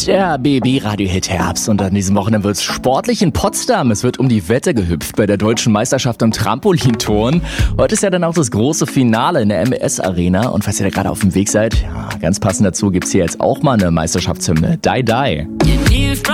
Der BB-Radio-Hit Herbst und an diesem Wochenende wird's sportlich in Potsdam. Es wird um die Wette gehüpft bei der Deutschen Meisterschaft im Trampolinturnen. Heute ist ja dann auch das große Finale in der MS-Arena. Und falls ihr da gerade auf dem Weg seid, ja, ganz passend dazu gibt's hier jetzt auch mal eine Meisterschaftshymne. Die Die.